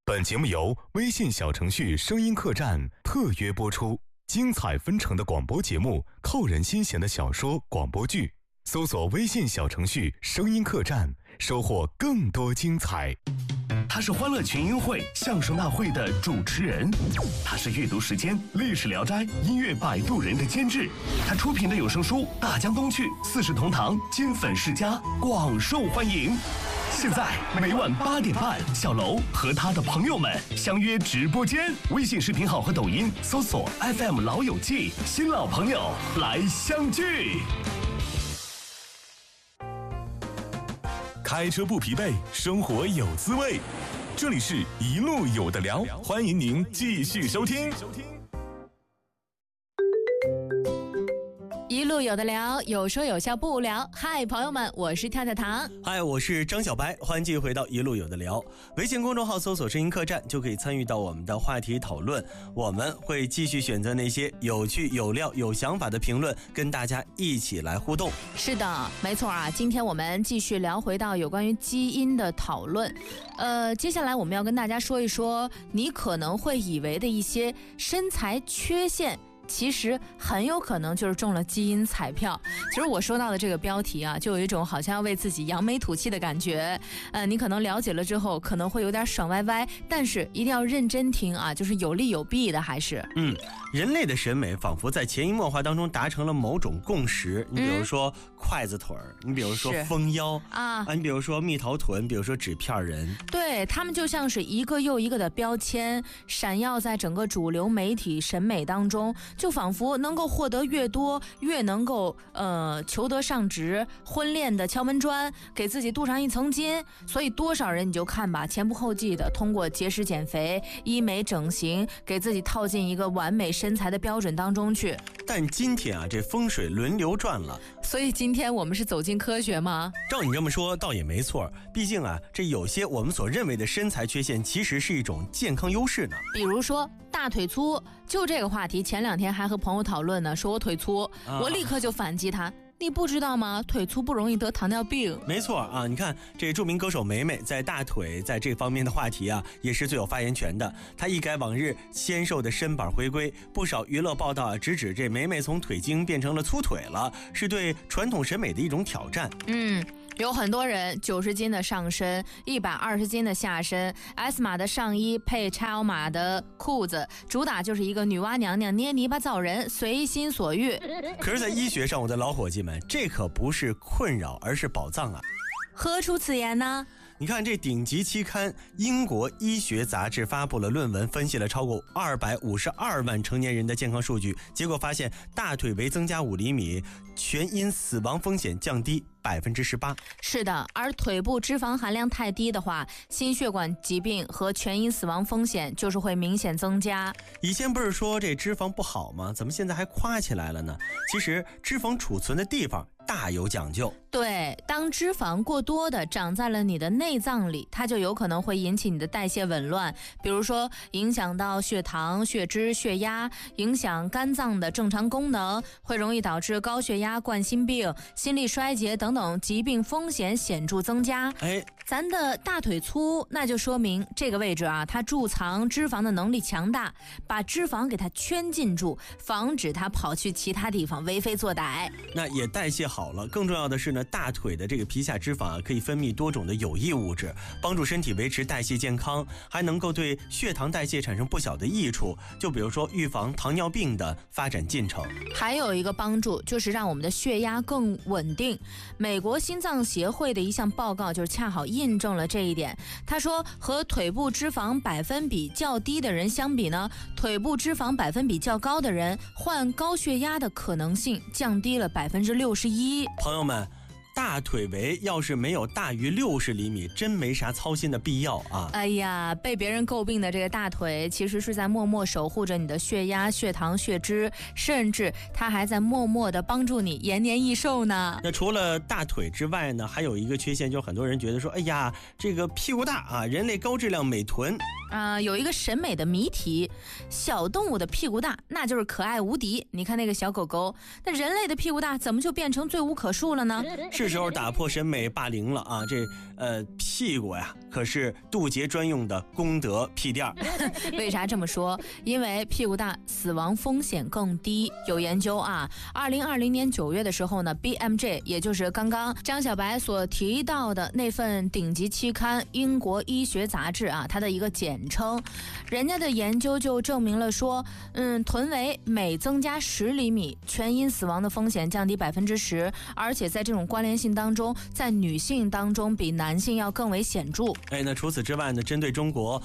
本节目由微信小程序声音客栈特约播出，精彩纷呈的广播节目，扣人心弦的小说广播剧，搜索微信小程序声音客栈，收获更多精彩。 他是欢乐群英会相声大会的主持人，他是阅读时间历史聊斋音乐摆渡人的监制，他出品的有声书大江东去四世同堂金粉世家广受欢迎。现在每晚8点半，小楼和他的朋友们相约直播间，微信视频号和抖音搜索 FM 老友记，新老朋友来相聚。 开车不疲惫，生活有滋味。这里是一路有的聊，欢迎您继续收听。 一路有的聊，有说有笑不无聊。嗨，朋友们，我是跳跳糖。 嗨，我是张小白，欢迎继续回到一路有的聊。微信公众号搜索声音客栈就可以参与到我们的话题讨论，我们会继续选择那些有趣有料有想法的评论，跟大家一起来互动。 是的，没错啊，今天我们继续聊回到有关于基因的讨论。接下来我们要跟大家说一说你可能会以为的一些身材缺陷，其实很有可能就是中了基因彩票。其实我说到的这个标题啊，就有一种好像要为自己扬眉吐气的感觉。你可能了解了之后可能会有点爽歪歪，但是一定要认真听啊，就是有利有弊的还是。 人类的审美仿佛在潜移默化当中达成了某种共识。你比如说筷子腿儿，你比如说丰腰啊，你比如说蜜桃臀，比如说纸片人。 对，他们就像是一个又一个的标签，闪耀在整个主流媒体审美当中，就仿佛能够获得越多，越能够求得上职，婚恋的敲门砖，给自己镀上一层金。所以多少人你就看吧，前仆后继的通过节食减肥、医美整形，给自己套进一个完美身材的标准当中去。 但今天啊，这风水轮流转了。 所以今天我们是走进科学吗？ 照你这么说倒也没错，毕竟啊，这有些我们所认为的身材缺陷其实是一种健康优势呢。 比如说大腿粗，就这个话题前2天还和朋友讨论呢，说我腿粗，我立刻就反击他，你不知道吗？腿粗不容易得糖尿病。 没错啊，你看这著名歌手梅梅在大腿在这方面的话题啊，也是最有发言权的。她一改往日纤瘦的身板回归，不少娱乐报道啊直指这梅梅从腿精变成了粗腿了，是对传统审美的一种挑战。 有很多人90斤的上身，120斤的下身， S 码的上衣配 XL 码的裤子，主打就是一个女娲娘娘捏泥巴造人，随心所欲。 可是在医学上，我的老伙计们，这可不是困扰，而是宝藏啊。 何出此言呢？ 你看这顶级期刊英国医学杂志发布了论文，分析了超过252万成年人的健康数据，结果发现大腿围增加5厘米，全因死亡风险降低18%。 是的，而腿部脂肪含量太低的话，心血管疾病和全因死亡风险就是会明显增加。 以前不是说这脂肪不好吗？怎么现在还夸起来了呢？其实脂肪储存的地方大有讲究。 对，当脂肪过多的长在了你的内脏里，它就有可能会引起你的代谢紊乱，比如说影响到血糖、血脂、血压，影响肝脏的正常功能，会容易导致高血压、冠心病、心力衰竭等等疾病风险显著增加。咱的大腿粗，那就说明这个位置啊，它贮藏脂肪的能力强大，把脂肪给它圈禁住，防止它跑去其他地方为非作歹。 那也代谢好了，更重要的是呢，大腿的这个皮下脂肪啊，可以分泌多种的有益物质，帮助身体维持代谢健康，还能够对血糖代谢产生不小的益处，就比如说预防糖尿病的发展进程。 还有一个帮助就是让我们的血压更稳定。美国心脏协会的一项报告就是恰好印证了这一点。他说，和腿部脂肪百分比较低的人相比呢，腿部脂肪百分比较高的人患高血压的可能性降低了61%。 朋友们，大腿围要是没有大于60厘米，真没啥操心的必要啊！ 哎呀，被别人诟病的这个大腿，其实是在默默守护着你的血压、血糖、血脂，甚至它还在默默的帮助你延年益寿呢。 那除了大腿之外呢，还有一个缺陷，就是很多人觉得说，哎呀，这个屁股大啊，人类高质量美臀。 有一个审美的谜题，小动物的屁股大，那就是可爱无敌。你看那个小狗狗，那人类的屁股大，怎么就变成罪无可恕了呢？ 是时候打破审美霸凌了啊！这屁股呀，可是渡劫专用的功德屁垫。 为啥这么说？因为屁股大，死亡风险更低。有研究啊，2020年9月的时候呢 ，BMJ 也就是刚刚张小白所提到的那份顶级期刊《英国医学杂志》啊，它的一个简称，人家的研究就证明了说，臀围每增加10厘米，全因死亡的风险降低10%，而且在这种关联性当中，在女性当中比男性要更为显著。 那除此之外呢，针对中国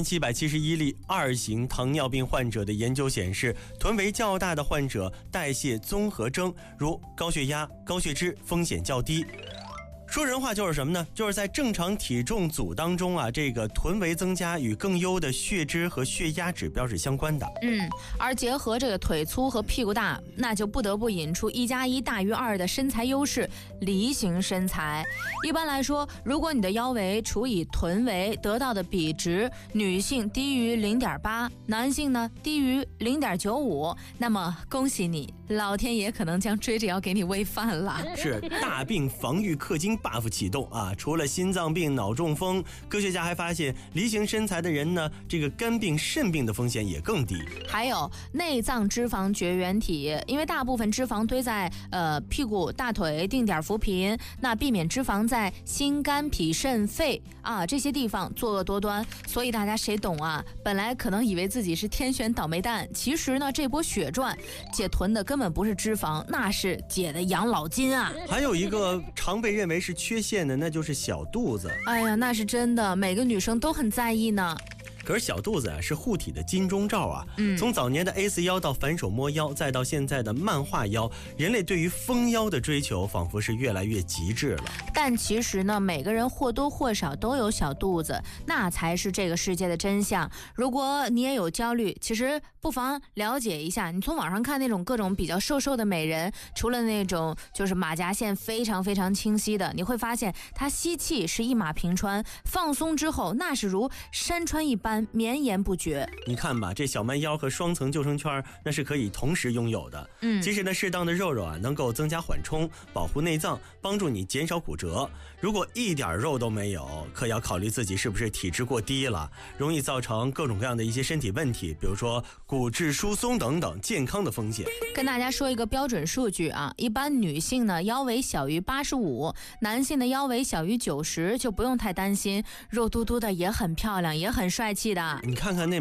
8771例2型糖尿病患者的研究显示，臀围较大的患者代谢综合征，如高血压、高血脂风险较低。说人话就是什么呢？就是在正常体重组当中啊，这个臀围增加与更优的血脂和血压指标是相关的。 而结合这个腿粗和屁股大，那就不得不引出1+1大于2的身材优势——梨形身材。一般来说，如果你的腰围除以臀围得到的比值，女性低于0.8，男性呢低于0.95，那么恭喜你，老天爷可能将追着要给你喂饭了。 是大病防御氪金buff 启动啊！除了心脏病、脑中风，科学家还发现梨形身材的人呢，这个肝病、肾病的风险也更低。 还有内脏脂肪绝缘体，因为大部分脂肪堆在屁股、大腿、定点扶贫，那避免脂肪在心、肝、脾、肾、肺啊这些地方作恶多端，所以大家谁懂啊？本来可能以为自己是天选倒霉蛋，其实呢，这波血赚解臀的根本不是脂肪，那是解的养老金啊！ 还有一个常被认为是缺陷的，那就是小肚子。 哎呀，那是真的，每个女生都很在意呢。 可是小肚子啊是护体的金钟罩啊，从早年的 A4 腰到反手摸腰，再到现在的漫画腰，人类对于丰腰的追求仿佛是越来越极致了。 但其实呢，每个人或多或少都有小肚子，那才是这个世界的真相。如果你也有焦虑，其实不妨了解一下，你从网上看那种各种比较瘦的美人，除了那种就是马甲线非常非常清晰的，你会发现她吸气是一马平川，放松之后那是如山川一般绵延不绝。 你看吧，这小蛮腰和双层救生圈那是可以同时拥有的。其实呢，适当的肉肉啊，能够增加缓冲，保护内脏，帮助你减少骨折。如果一点肉都没有，可要考虑自己是不是体质过低了，容易造成各种各样的一些身体问题，比如说骨质疏松等等健康的风险。 跟大家说一个标准数据啊，一般女性呢腰围小于85，男性的腰围小于90，就不用太担心，肉嘟嘟的也很漂亮，也很帅气的。 你看看那